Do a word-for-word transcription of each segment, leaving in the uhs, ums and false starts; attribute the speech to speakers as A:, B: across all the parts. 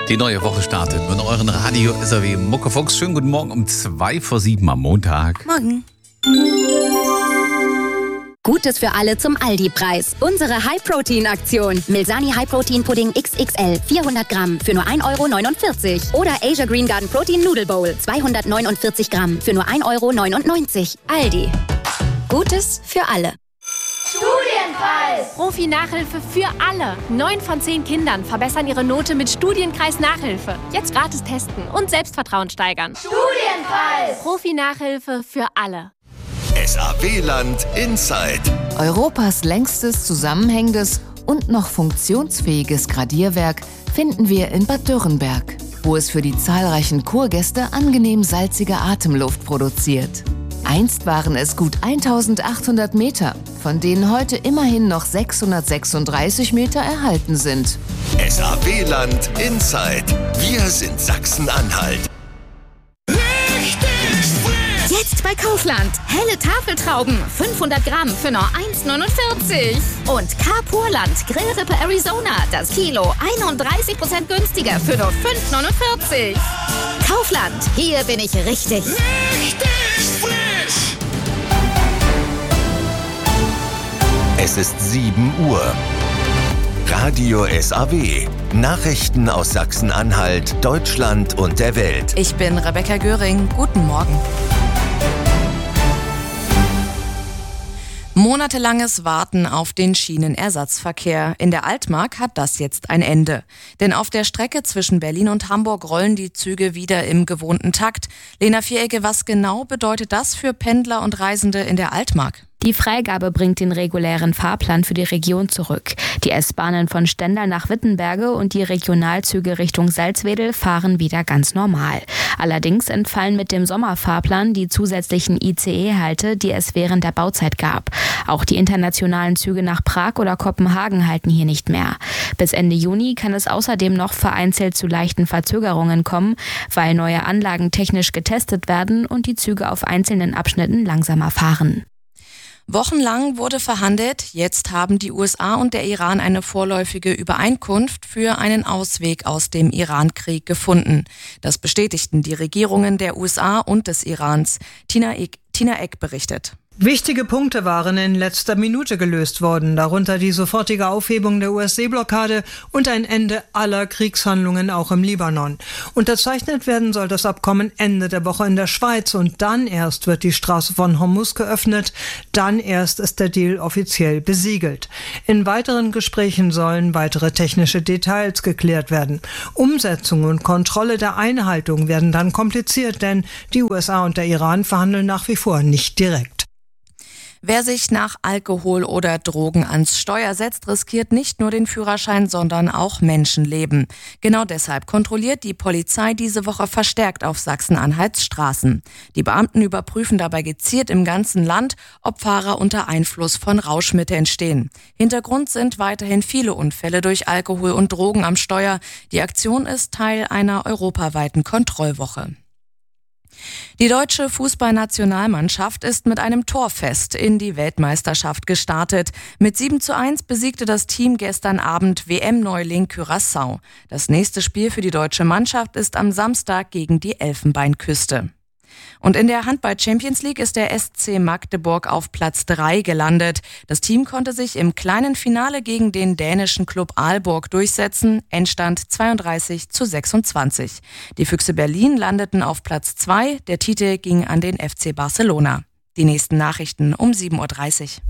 A: Die neue Woche startet mit euren Radio S R W Muckefuchs. Schönen guten Morgen um zwei vor sieben am Montag.
B: Morgen.
C: Gutes für alle zum Aldi-Preis. Unsere High-Protein-Aktion. Milsani High-Protein-Pudding X X L vierhundert Gramm für nur ein Euro neunundvierzig. Oder Asia Green Garden Protein Noodle Bowl zweihundertneunundvierzig Gramm für nur ein Euro neunundneunzig. Aldi. Gutes für alle.
D: Studienpreis! Profi-Nachhilfe für alle. Neun von zehn Kindern verbessern ihre Note mit Studienkreis-Nachhilfe. Jetzt gratis testen und Selbstvertrauen steigern.
E: Studienpreis!
D: Profi-Nachhilfe für alle.
F: S A W-Land Inside.
B: Europas längstes, zusammenhängendes und noch funktionsfähiges Gradierwerk finden wir in Bad Dürrenberg, wo es für die zahlreichen Kurgäste angenehm salzige Atemluft produziert. Einst waren es gut eintausendachthundert Meter, von denen heute immerhin noch sechshundertsechsunddreißig Meter erhalten sind.
F: S A W-Land Inside. Wir sind Sachsen-Anhalt.
G: Jetzt bei Kaufland. Helle Tafeltrauben, fünfhundert Gramm für nur eins neunundvierzig. Und Carpurland Grillrippe Arizona, das Kilo einunddreißig Prozent günstiger für nur fünf neunundvierzig. Kaufland, hier bin ich richtig.
F: Richtig frisch. Es ist sieben Uhr. Radio S A W. Nachrichten aus Sachsen-Anhalt, Deutschland und der Welt.
B: Ich bin Rebecca Göring. Guten Morgen. Monatelanges Warten auf den Schienenersatzverkehr. In der Altmark hat das jetzt ein Ende. Denn auf der Strecke zwischen Berlin und Hamburg rollen die Züge wieder im gewohnten Takt. Lena Vierecke, was genau bedeutet das für Pendler und Reisende in der Altmark?
H: Die Freigabe bringt den regulären Fahrplan für die Region zurück. Die S-Bahnen von Stendal nach Wittenberge und die Regionalzüge Richtung Salzwedel fahren wieder ganz normal. Allerdings entfallen mit dem Sommerfahrplan die zusätzlichen I C E-Halte, die es während der Bauzeit gab. Auch die internationalen Züge nach Prag oder Kopenhagen halten hier nicht mehr. Bis Ende Juni kann es außerdem noch vereinzelt zu leichten Verzögerungen kommen, weil neue Anlagen technisch getestet werden und die Züge auf einzelnen Abschnitten langsamer fahren.
B: Wochenlang wurde verhandelt, jetzt haben die U S A und der Iran eine vorläufige Übereinkunft für einen Ausweg aus dem Iran-Krieg gefunden. Das bestätigten die Regierungen der U S A und des Irans. Tina Eck, Tina Eck berichtet.
I: Wichtige Punkte waren in letzter Minute gelöst worden, darunter die sofortige Aufhebung der U S-Seeblockade und ein Ende aller Kriegshandlungen auch im Libanon. Unterzeichnet werden soll das Abkommen Ende der Woche in der Schweiz und dann erst wird die Straße von Hormuz geöffnet, dann erst ist der Deal offiziell besiegelt. In weiteren Gesprächen sollen weitere technische Details geklärt werden. Umsetzung und Kontrolle der Einhaltung werden dann kompliziert, denn die U S A und der Iran verhandeln nach wie vor nicht direkt.
B: Wer sich nach Alkohol oder Drogen ans Steuer setzt, riskiert nicht nur den Führerschein, sondern auch Menschenleben. Genau deshalb kontrolliert die Polizei diese Woche verstärkt auf Sachsen-Anhalts Straßen. Die Beamten überprüfen dabei gezielt im ganzen Land, ob Fahrer unter Einfluss von Rauschmitteln stehen. Hintergrund sind weiterhin viele Unfälle durch Alkohol und Drogen am Steuer. Die Aktion ist Teil einer europaweiten Kontrollwoche. Die deutsche Fußballnationalmannschaft ist mit einem Torfest in die Weltmeisterschaft gestartet. Mit sieben zu eins besiegte das Team gestern Abend W M-Neuling Curaçao. Das nächste Spiel für die deutsche Mannschaft ist am Samstag gegen die Elfenbeinküste. Und in der Handball-Champions League ist der S C Magdeburg auf Platz drei gelandet. Das Team konnte sich im kleinen Finale gegen den dänischen Club Aalborg durchsetzen. Endstand zweiunddreißig zu sechsundzwanzig. Die Füchse Berlin landeten auf Platz zwei. Der Titel ging an den F C Barcelona. Die nächsten Nachrichten um sieben Uhr dreißig.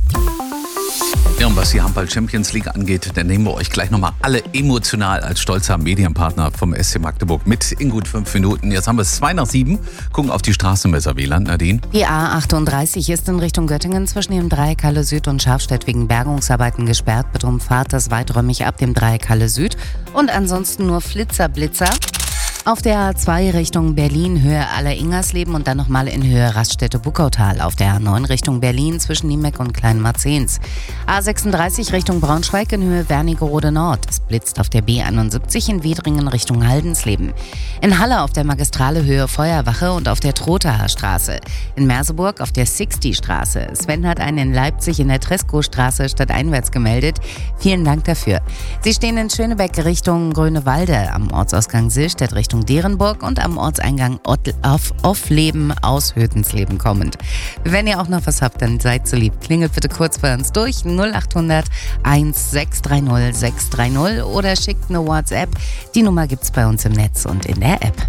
A: Ja, und was die Handball-Champions League angeht, dann nehmen wir euch gleich nochmal alle emotional als stolzer Medienpartner vom S C Magdeburg mit in gut fünf Minuten. Jetzt haben wir es zwei nach sieben, gucken auf die Straße im S R W-Land, Nadine.
J: Die A achtunddreißig ist in Richtung Göttingen zwischen dem Dreieck Halle Süd und Scharfstedt wegen Bergungsarbeiten gesperrt. Bitte umfahrt das weiträumig ab dem Dreieck Halle Süd und ansonsten nur Flitzer, Blitzer. Auf der A zwei Richtung Berlin, Höhe Aller-Ingersleben und dann nochmal in Höhe Raststätte-Buckautal. Auf der A neun Richtung Berlin zwischen Niemeck und Kleinmarzens. A sechsunddreißig Richtung Braunschweig in Höhe Wernigerode Nord. Es blitzt auf der B einundsiebzig in Wiedringen Richtung Haldensleben. In Halle auf der Magistrale Höhe Feuerwache und auf der Trothaer Straße. In Merseburg auf der Sixty-Straße. Sven hat einen in Leipzig in der Treskostraße stadteinwärts gemeldet. Vielen Dank dafür. Sie stehen in Schönebeck Richtung Grönewalde, am Ortsausgang Sillstedt Richtung Derenburg und am Ortseingang Offleben aus Hötensleben kommend. Wenn ihr auch noch was habt, dann seid so lieb. Klingelt bitte kurz bei uns durch null acht hundert eins sechs drei null sechs drei null oder schickt eine WhatsApp. Die Nummer gibt's bei uns im Netz und in der App.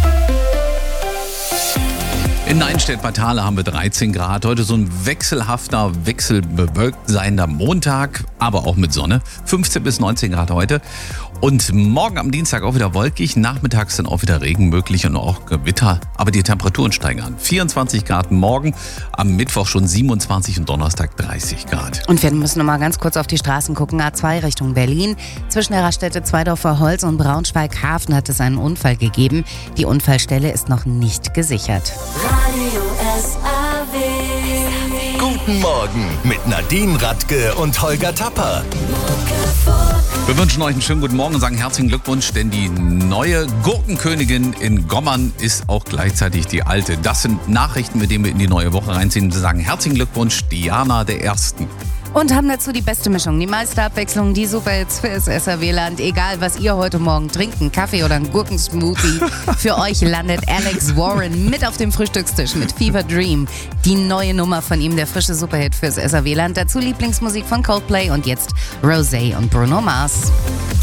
A: In Neinstedt bei Thale haben wir dreizehn Grad. Heute so ein wechselhafter, wechselbewölkt seiender Montag, aber auch mit Sonne. fünfzehn bis neunzehn Grad heute. Und morgen am Dienstag auch wieder wolkig. Nachmittags dann auch wieder Regen möglich und auch Gewitter. Aber die Temperaturen steigen an. vierundzwanzig Grad morgen, am Mittwoch schon siebenundzwanzig und Donnerstag dreißig Grad.
J: Und wir müssen noch mal ganz kurz auf die Straßen gucken. A zwei Richtung Berlin. Zwischen der Raststätte Zweidorfer Holz und Braunschweig-Hafen hat es einen Unfall gegeben. Die Unfallstelle ist noch nicht gesichert.
F: Radio S A W. Guten Morgen mit Nadine Radke und Holger Tapper.
A: Wir wünschen euch einen schönen guten Morgen und sagen herzlichen Glückwunsch, denn die neue Gurkenkönigin in Gommern ist auch gleichzeitig die alte. Das sind Nachrichten, mit denen wir in die neue Woche reinziehen. Wir sagen herzlichen Glückwunsch, Diana der Ersten.
J: Und haben dazu die beste Mischung, die meiste Abwechslung, die Superhits fürs S R W-Land. Egal, was ihr heute Morgen trinkt, einen Kaffee oder einen Gurkensmoothie. Für euch landet Alex Warren mit auf dem Frühstückstisch mit Fever Dream. Die neue Nummer von ihm, der frische Superhit fürs S R W-Land. Dazu Lieblingsmusik von Coldplay und jetzt Rosé und Bruno Mars.